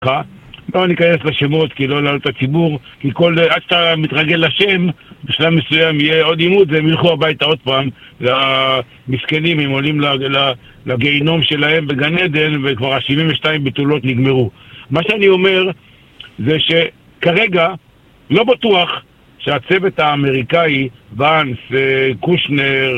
לא ניכנס לשמות כי לא לעלות את הציבור, כי עד שאתה מתרגל לשם בשלב מסוים יהיה עוד עימות והם ילכו הביתה עוד פעם למסכנים, הם עולים לגיהינום שלהם בגן עדן וכבר ה-72 בתולות נגמרו. מה שאני אומר זה שכרגע לא בטוח שהצוות האמריקאי, ואנס, קושנר,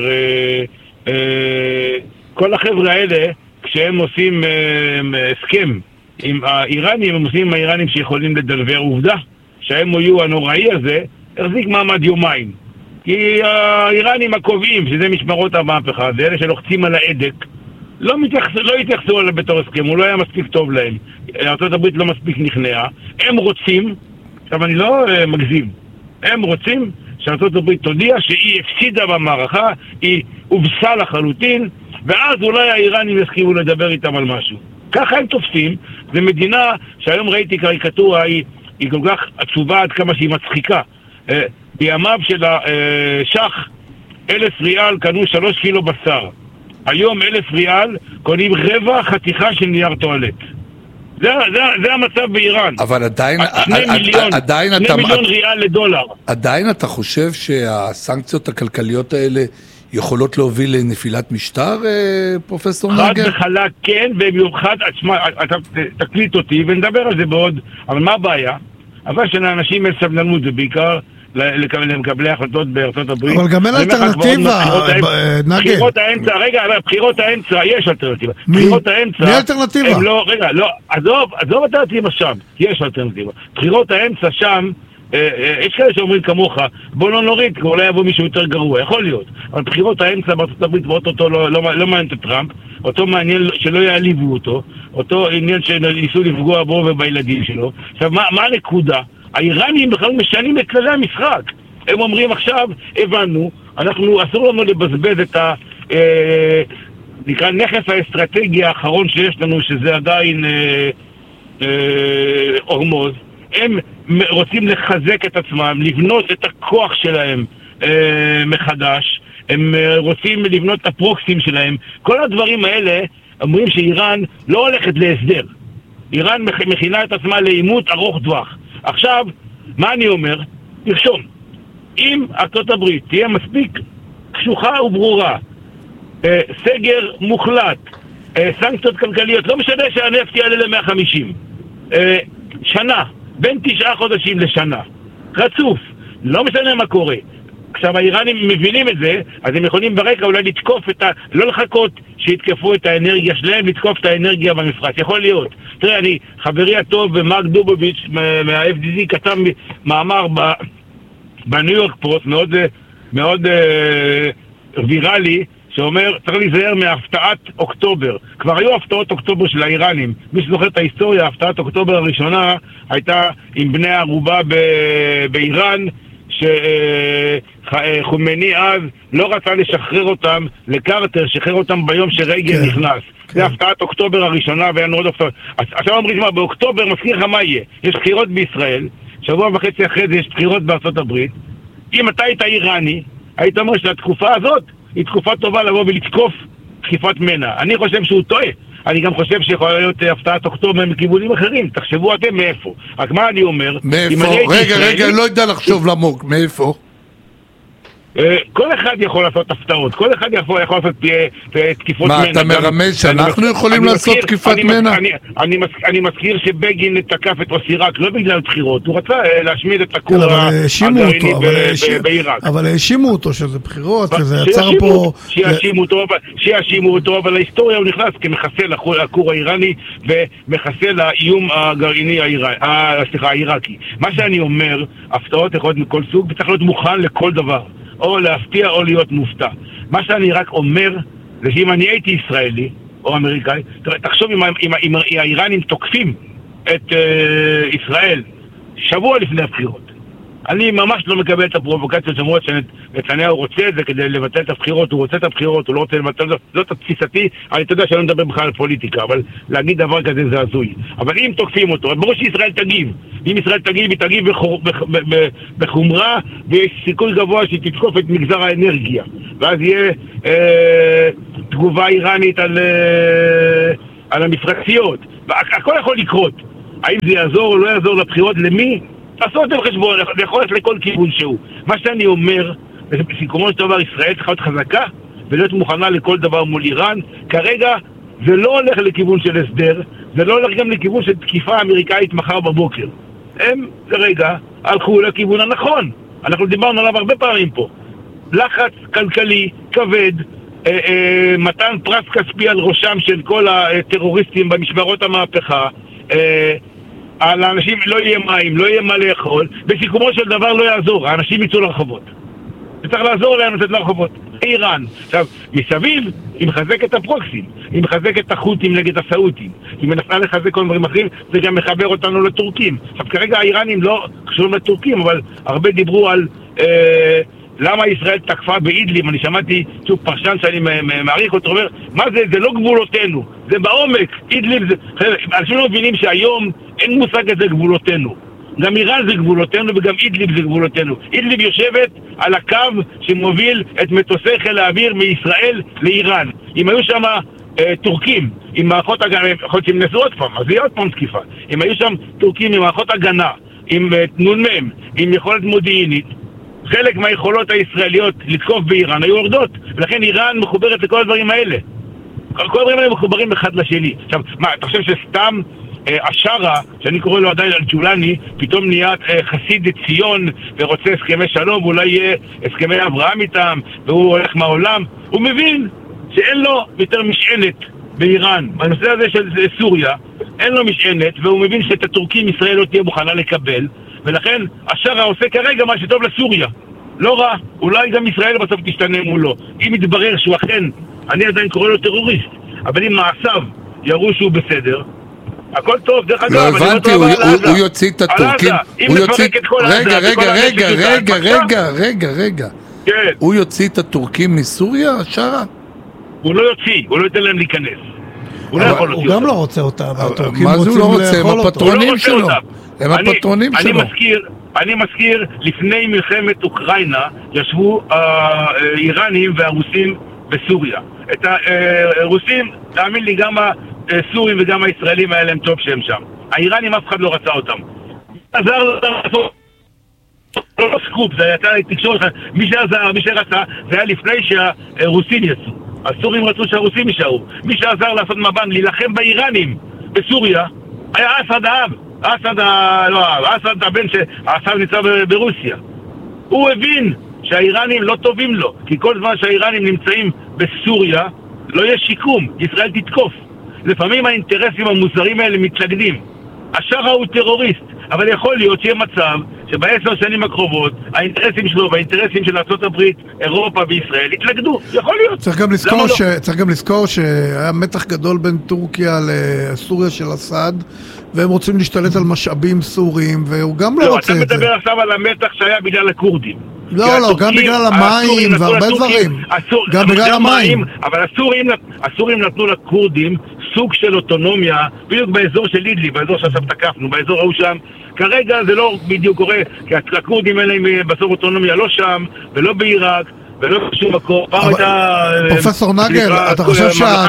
כל החבר'ה האלה, כשהם עושים הסכם עם האיראנים, הם עושים עם האיראנים שיכולים לדלבר. עובדה שה-MOU הנוראי הזה החזיק מעמד יומיים, כי האיראנים הקובעים, שזה משמרות המהפכה, זה אלה שלוחצים על ההדק, לא התייחסו עליו בתור הסכם, הוא לא היה מספיק טוב להם, ארצות הברית לא מספיק נכנעה. הם רוצים, עכשיו אני לא מגזים, הם רוצים שארצות הברית תודיע שהיא הפסידה במערכה, היא הובסה לחלוטין, ואז אולי האיראנים יסכימו לדבר איתם על משהו. ככה הם תופסים. זו מדינה שהיום ראיתי קריקטורה, היא כל כך עצובה עד כמה שהיא מצחיקה. בימיו של השח 1,000 ריאל קנו 3 קילו בשר. היום 1,000 ריאל קונים רבע חתיכה של נייר טואלט. זה המצב באיראן. אבל עדיין 2 מיליון ריאל לדולר. עדיין אתה חושב שהסנקציות הכלכליות האלה יכולות להוביל לנפילת משטר, פרופסור נגר? חד וחלק כן, במיוחד, אתה תקליט אותי ונדבר על זה בעוד, אבל מה הבעיה? אבל שלאנשים אין סבלנות, זה בעיקר למקבלי החלטות בארצות הברית. אבל גם אין אלטרנטיבה, נגר. בחירות האמצע, רגע, בחירות האמצע, יש אלטרנטיבה. בחירות האמצע... מי אלטרנטיבה? רגע, לא, עזוב אלטרנטיבה שם, יש אלטרנטיבה. בחירות האמצע שם, יש כאלה שאומרים כמוך, בוא לא נוריד, כי אולי יבוא מישהו יותר גרוע, יכול להיות. אבל בחירות האמצע בארצות הברית ואו-טו-טו לא מעניין את טראמפ, אותו מעניין שלא יעליבו אותו, אותו עניין שניסו לפגוע בו ובילדים שלו. עכשיו, מה הנקודה? האיראנים בכלל משנים את כללי המשחק. הם אומרים עכשיו, הבנו, אסור לנו לבזבז את נקרא נכס האסטרטגיה האחרון שיש לנו, שזה עדיין הורמוז. הם רוצים לחזק את עצמם, לבנות את הכוח שלהם מחדש, הם רוצים לבנות את הפרוקסים שלהם. כל הדברים האלה אומרים שאיראן לא הולכת להסדר. איראן מכינה את עצמה לעימות ארוך טווח. עכשיו, מה אני אומר? תרשום, אם ארצות הברית תהיה מספיק קשוחה וברורה, סגר מוחלט, סנקציות כלכליות, לא משנה שהנפט יעלה ל-150, שנה, בין 9 חודשים לשנה, רצוף, לא משנה מה קורה. עכשיו האיראנים מבינים את זה, אז הם יכולים ברקע אולי לתקוף לא לחכות שיתקפו את האנרגיה שלהם, לתקוף את האנרגיה במפרץ, יכול להיות. תראה, חברי הטוב מרק דובוביץ' מה-FDZ כתב מאמר בניו יורק פוסט, מאוד ויראלי, שאומר, צריך להיזהר מהפתעת אוקטובר. כבר היו הפתעות אוקטובר של האיראנים. מי שזוכר את ההיסטוריה, הפתעת אוקטובר הראשונה הייתה עם בני הערובה באיראן, שחומני אז לא רצה לשחרר אותם לקרטר, שחרר אותם ביום שרייגן נכנס. זה הפתעת אוקטובר הראשונה, והיה נורא הפתעות. עכשיו אומרים, באוקטובר מזכיר לך מה יהיה. יש בחירות בישראל, שבוע וחצי אחרי זה יש בחירות בארצות הברית. אם אתה היית איראני, היית אומר שהתקופה הזאת היא תקופה טובה לבוא ולתקוף תקיפת מנע. אני חושב שהוא טועה. אני גם חושב שיכולה להיות הפתעת אוקטובר מכיוונים אחרים. תחשבו אתם מאיפה. רק מה אני אומר? מאיפה? רגע, אני לא יודע לחשוב למוק. מאיפה? כל אחד יכול לעשות הפתעות. כל אחד יכול לעשות תקיפות מנע. מה, אתה מרמז שאנחנו יכולים לעשות תקיפת מנע? אני מזכיר שבגין תקף את אוסיראק לא בגלל בחירות. הוא רצה להשמיד את הכור הגרעיני בעיראק. אבל האשימו אותו שזה בחירות, שזה יצר פה... שיאשימו אותו, אבל להיסטוריה הוא נכנס כמחסל הכור האיראני ומחסל האיום הגרעיני העיראקי. מה שאני אומר, הפתעות יכולות מכל סוג, וצריך להיות מוכן לכל דבר. או להפתיע או להיות מופתע. מה שאני רק אומר, זה שאם אני הייתי ישראלי או אמריקאי, תחשוב אם האיראנים תוקפים את ישראל שבוע לפני הבחירות. אני ממש לא מקבל את הפרובוקציות שאומרות שנתניהו רוצה את זה כדי לבטל את הבחירות, הוא רוצה את הבחירות, הוא לא רוצה לבטל את זה, זאת התפיסתי, אני יודע שאני לא מדבר בכלל על פוליטיקה, אבל להגיד דבר כזה זה הזוי. אבל אם תוקפים אותו, ברור שישראל תגיב. אם ישראל תגיב, היא תגיב בחומרה, ויש סיכוי גבוה שהיא תתקוף את מגזר האנרגיה. ואז יהיה תגובה איראנית על המפרציות. הכל יכול לקרות. האם זה יעזור או לא יעזור לבחירות, למי? לעשות את חשבון, יכול להיות לכל כיוון שהוא. מה שאני אומר, בסיכומו של דבר, ישראל צריכה להיות חזקה ולהיות מוכנה לכל דבר מול איראן. כרגע זה לא הולך לכיוון של הסדר, זה לא הולך גם לכיוון של תקיפה אמריקאית מחר בבוקר. הם כרגע הלכו לכיוון הנכון. אנחנו דיברנו עליו הרבה פעמים פה. לחץ כלכלי, כבד, מתן פרס כספי על ראשם של כל הטרוריסטים במשמרות המהפכה, על האנשים לא יהיה מים, לא יהיה מה לאכול, בסיכומו של דבר לא יעזור, האנשים יצאו לרחובות. וצריך לעזור להם לצאת לרחובות. איראן. עכשיו, מסביב, היא מחזקת את הפרוקסים, היא מחזקת את החות'ים נגד הסעודים, היא מנסה לחזק כל דברים אחרים, זה גם מחבר אותנו לטורקים. עכשיו, כרגע האיראנים לא קשורים לטורקים, אבל הרבה דיברו על למה ישראל תקפה באידליב. אני שמעתי שוב פרשן שאני מעריך אותו, אומר, מה זה? זה לא גבולותינו, זה בעומק. אידליב זה... אנשים לא מבינים שהיום אין מושג איזה גבולותינו. גם איראן זה גבולותינו וגם אידליב זה גבולותינו. אידליב יושבת על הקו שמוביל את מטוסי חיל האוויר מישראל לאיראן. אם היו שם טורקים עם מערכות הגנה, יכול להיות שהם נסו עוד פעם, אז יהיה עוד פעם תקיפה. אם היו שם טורקים עם מערכות הגנה, עם נ"מ, עם יכולת מודיעינית, חלק מהיכולות הישראליות לתקוף באיראן היו יורדות, ולכן איראן מחוברת לכל הדברים האלה. כל הדברים האלה מחוברים אחד לשני. עכשיו, מה, אתה חושב שסתם השרה, שאני קורא לו עדיין אל-ג'ולני, פתאום נהיה חסיד ציון ורוצה הסכמי שלום, ואולי יהיה הסכמי אברהם איתם, והוא הולך מהעולם? הוא מבין שאין לו יותר משענת באיראן. בנושא הזה של סוריה, אין לו משענת, והוא מבין שאת הטורקים ישראל לא תהיה מוכנה לקבל, ולכן השרה עושה כרגע מה שטוב לסוריה. לא רע, אולי גם ישראל בסוף תשתנה מולו. אם יתברר שהוא אכן, אני עדיין קורא לו טרוריסט, אבל אם מעשיו יראו שהוא בסדר, הכל טוב. דרך אגב, לא הבנתי, הוא יוציא את הטורקים, הוא יוציא... רגע, הוא יוציא את הטורקים מסוריה, השרה? הוא לא יוציא, הוא לא ייתן להם להיכנס. הוא גם לא רוצה אותם, מה זה הוא לא רוצה? הם הפטרונים שלו. הם הפטרונים שלו. אני מזכיר, לפני מלחמת אוקראינה ישבו האיראנים והרוסים בסוריה. את הרוסים, תאמין לי, גם הסורים וגם הישראלים היה להם טוב שהם שם. האיראנים אף אחד לא רצה אותם. עזר להם לעשות לא סקופ, זה הייתה תקשורת, מי שעזר, מי שרצה, זה היה לפני שהרוסים יצאו. הסורים רצו שהרוסים יישארו. מי שעזר לעשות מבן, להילחם באיראנים בסוריה, היה אסד האב. אסד הבן שאסד ניצב ברוסיה. הוא הבין שהאיראנים לא טובים לו, כי כל זמן שהאיראנים נמצאים בסוריה לא יש שיקום, ישראל תתקוף. לפעמים האינטרסים המוזרים האלה מתלגדים. השרה הוא טרוריסט, אבל יכול להיות שיהיה מצב שב10 שנים הקרובות האינטרסים שלו והאינטרסים של ארצות הברית, אירופה וישראל יתלגדו. יכול להיות. צריך גם לזכור שהיה מתח גדול בין טורקיה לסוריה של אסד, והם רוצים להשתלט על משאבים סוריים, והוא גם לא רוצה את זה. אתה מדבר עכשיו על המתח שהיה בגלל הקורדים. לא, גם בגלל המים והרבה דברים. גם בגלל המים. אבל הסורים נתנו לקורדים סוג של אוטונומיה, בדיוק באזור של אידליב, באזור שעכשיו תקפנו, באזור ההוא שם. כרגע זה לא בדיוק קורה, כי הקורדים האלה בסוף אוטונומיה לא שם, ולא בעיראק, ולא בשום מקום. פרופסור נגל, אתה חושב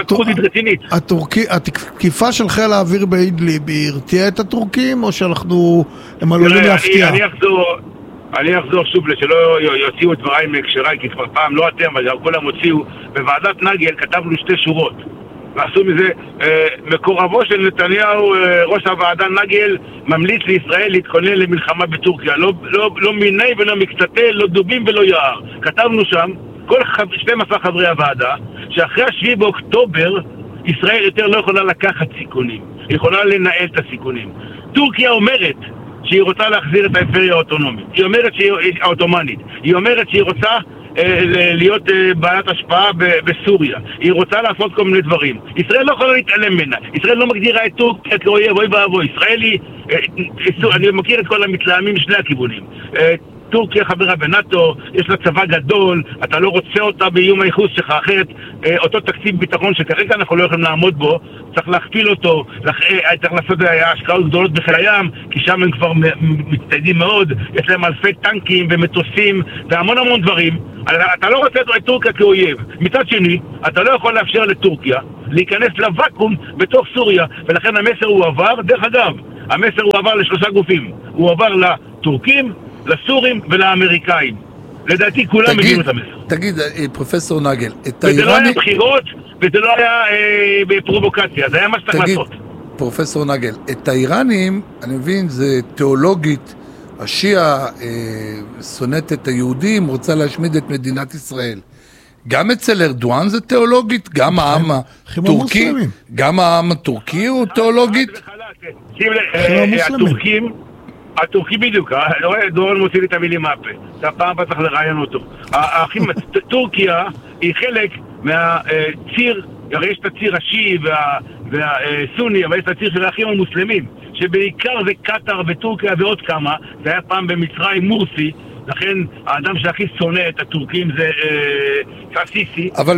שהתקיפה של חיל האוויר באידליב היא הרתיעה את הטורקים, או שהם עלולים להפתיע? אני אחזור שוב שלא יוציאו את דבריי מהקשריי, כי כבר פעם לא אתם, אבל כולם הוציאו. בוועדת נגל כתבנו 2 שורות. ועשו מזה, מקורבו של נתניהו, ראש הוועדה נגל, ממליץ לישראל להתכונן למלחמה בטורקיה. לא מיני ולא מקצתה, לא דובים ולא יער. כתבנו שם, כל 12 חברי הוועדה, שאחרי 7 באוקטובר, ישראל יותר לא יכולה לקחת סיכונים. היא יכולה לנהל את הסיכונים. טורקיה אומרת שהיא רוצה להחזיר את האימפריה האוטונומית. היא אומרת שהיא האוטומנית. היא אומרת שהיא רוצה להיות בעלת השפעה בסוריה. היא רוצה לעשות כל מיני דברים. ישראל לא יכולה להתעלם ממנה. ישראל לא מגדירה את טורקיה כאויב, אוי ואבוי. ישראל היא... אני מכיר את כל המתלהמים משני הכיוונים. טורקיה חברה בנאטו, יש לה צבא גדול, אתה לא רוצה אותה באיום הייחוס שלך, אחרת אותו תקציב ביטחון שכרגע אנחנו לא יכולים לעמוד בו, צריך להכפיל אותו, צריך לעשות השקעות גדולות בחיל הים, כי שם הם כבר מצטיידים מאוד, יש להם אלפי טנקים ומטוסים והמון המון דברים. אתה לא רוצה את טורקיה כאויב. מצד שני, אתה לא יכול לאפשר לטורקיה להיכנס לוואקום בתוך סוריה, ולכן המסר הוא עבר. דרך אגב, המסר הוא עבר לשלושה גופים. הוא עבר לטורקים, לסורים ולאמריקאים. לדעתי כולם מגיעים את המסר. תגיד, פרופסור נגל, וזה לא היה בחירות, וזה לא היה בפרובוקציה, זה היה מה שצריך לעשות. פרופסור נגל, את האיראנים, אני מבין, זה תיאולוגית, השיעה שונאת את היהודים, רוצה להשמיד את מדינת ישראל. גם אצל ארדואן זה תיאולוגית, גם העם הטורקי, גם העם הטורקי הוא תיאולוגית. הטורקי בדיוק, דורון מוציא לי את המילים מהפה, זה הפעם צריך לראיין אותו. טורקיה היא חלק מהציר, הרי יש את הציר השיעי והסוני, אבל יש את הציר של האחים המוסלמים, שבעיקר זה קטר וטורקיה ועוד כמה, זה היה פעם במצרים מורסי, לכן האדם שהכי שונא את הטורקים זה הסיסי. אבל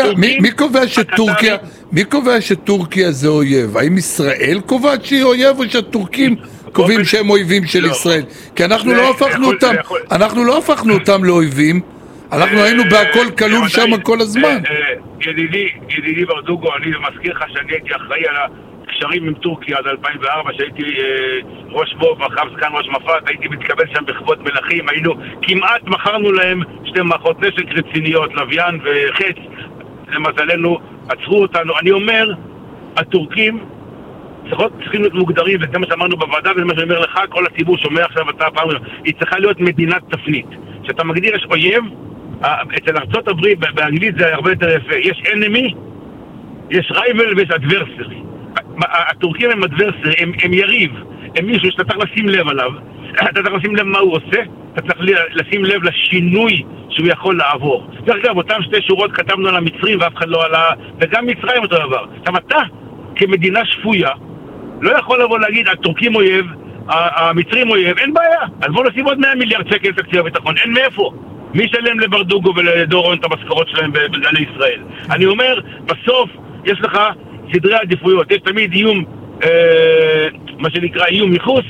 מי קובע שטורקיה זה אויב? האם ישראל קובעת שהיא אויב או שהטורקים קובעים שהם אויבים של ישראל? כי אנחנו לא הפכנו אותם לאויבים, אנחנו היינו בהכל כלול שם כל הזמן. ידידי ברדוגו, אני מזכיר לך שאני הייתי אחראי על הקשרים עם טורקיה עד 2004, שהייתי ראש בוב, אחר סגן ראש מפת, הייתי מתקבל שם בכבוד מלכים, כמעט מכרנו להם שתי מערכות נשק רציניות, לוויין וחץ, למזלנו עצרו אותנו. אני אומר, הטורקים צריכים להיות מוגדרים, וזה מה שאמרנו בוועדה, וזה מה שאני אומר לך, כל הציבור שומע עכשיו, היא צריכה להיות מדינת תפנית. כשאתה מגדיר יש אויב, אצל ארצות הברית, באנגלית זה הרבה יותר יפה, יש enemy, יש rival ויש adversary. הטורקים הם adversary, הם יריב, הם מישהו שאתה צריך לשים לב עליו, אתה צריך לשים לב מה הוא עושה, אתה צריך לשים לב לשינוי שהוא יכול לעבור. דרך אגב, אותם שתי שורות כתבנו על המצרים ואף אחד לא על וגם מצרים אותו דבר. עכשיו אתה, כמדינה שפויה, לא יכול לבוא להגיד, הטורקים אויב, המצרים אויב, אין בעיה. אז בוא נשים עוד 100 מיליארד שקל תקציב הביטחון, אין מאיפה. מי שלם לברדוגו ולדורון את המשכורות שלהם בגלי ישראל? אני אומר, בסוף יש לך סדרי עדיפויות, יש תמיד איום, מה שנקרא איום מחוץ,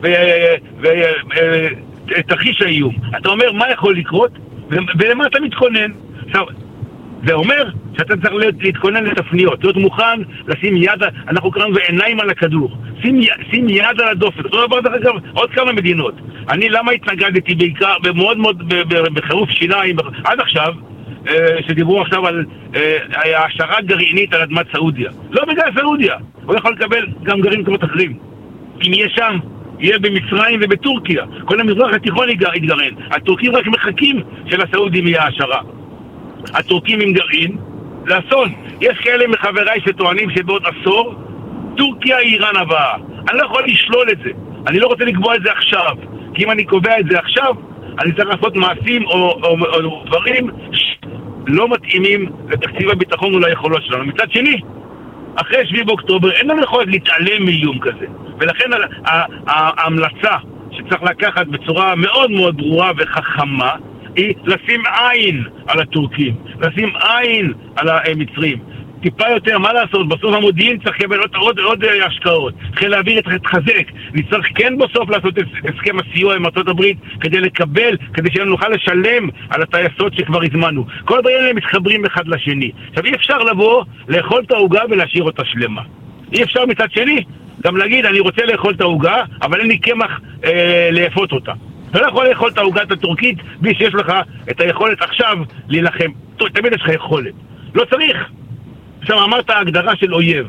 ותרחיש האיום. אתה אומר, מה יכול לקרות? ולמה אתה מתכונן? עכשיו, זה אומר שאתה צריך להתכונן לתפניות, להיות מוכן לשים יד, אנחנו קראנו ועיניים על הכדור, שים יד על הדופק. זאת אומרת, דרך אגב, עוד כמה מדינות. אני למה התנגדתי בעיקר, מאוד מאוד בחירוף שיניים, עד עכשיו, שדיברו עכשיו על העשרה גרעינית על אדמת סעודיה. לא בגלל סעודיה, הוא יכול לקבל גם גרעין כמות אחרים. אם יהיה שם, יהיה במצרים ובטורקיה. כל המזרח התיכון יתגרעין. הטורקים רק מחכים שלסעודים יהיה העשרה. הטורקים עם גרעין, לאסון. יש כאלה מחבריי שטוענים שבעוד עשור, טורקיה היא איראן הבאה. אני לא יכול לשלול את זה. אני לא רוצה לקבוע את זה עכשיו. כי אם אני קובע את זה עכשיו, אני צריך לעשות מעשים או דברים שלא מתאימים לתקציב הביטחון וליכולות שלנו. מצד שני, אחרי 7 באוקטובר אין לנו יכולת להתעלם מאיום כזה. ולכן ההמלצה שצריך לקחת בצורה מאוד מאוד ברורה וחכמה, היא לשים עין על הטורקים, לשים עין על המצרים. טיפה יותר, מה לעשות? בסוף המודיעין צריך לקבל עוד השקעות. חיל האוויר צריך להתחזק. נצטרך כן בסוף לעשות הסכם הסיוע עם ארצות הברית כדי לקבל, כדי שנוכל לשלם על הטייסות שכבר הזמנו. כל הדברים האלה מתחברים אחד לשני. עכשיו אי אפשר לבוא, לאכול את העוגה ולהשאיר אותה שלמה. אי אפשר מצד שני גם להגיד אני רוצה לאכול את העוגה, אבל אין לי קמח לאפות אותה. אתה לא יכול לאכול את העוגת הטורקית בלי שיש לך את היכולת עכשיו להילחם. תמיד יש לך יכולת. לא צריך. עכשיו אמרת ההגדרה של אויב.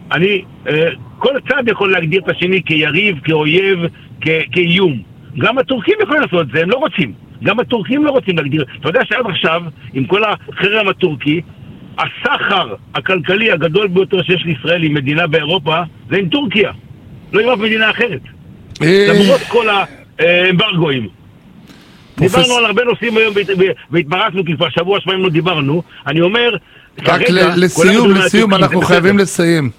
כל צד יכול להגדיר את השני כיריב, כאויב, כאיום. גם הטורקים יכולים לעשות את זה, הם לא רוצים. גם הטורקים לא רוצים להגדיר. אתה יודע שעד עכשיו, עם כל החרם הטורקי, הסחר הכלכלי הגדול ביותר שיש לישראל עם מדינה באירופה, זה עם טורקיה. לא עם אף מדינה אחרת. למרות כל האמברגואים. דיברנו על הרבה נושאים היום והתפרצנו, כי כבר שבוע-שבועיים לא דיברנו. אני אומר, רק לסיום, אנחנו חייבים לסיים.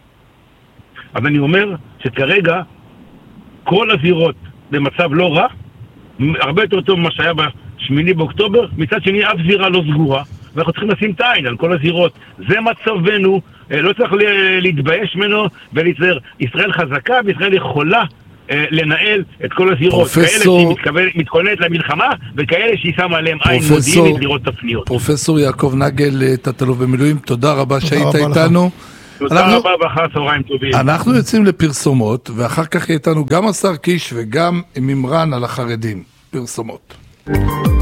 אז אני אומר שכרגע כל הזירות במצב לא רע, הרבה יותר טוב ממה שהיה ב8 באוקטובר, מצד שני אף זירה לא סגורה, ואנחנו צריכים לשים את העין על כל הזירות. זה מצבנו, לא צריך להתבייש ממנו וליצר. ישראל חזקה וישראל יכולה לנהל את כל הזירות, כאלה שהיא מתכוננת למלחמה וכאלה שהיא שמה עליהם עין מודיעינית לראות תפניות. פרופסור יעקב נגל, תת-אלוף במילואים, תודה רבה שהיית איתנו. תודה רבה ואחר צהריים טובים. אנחנו יוצאים לפרסומות, ואחר כך יהיה איתנו גם השר קיש וגם מימרן על החרדים. פרסומות.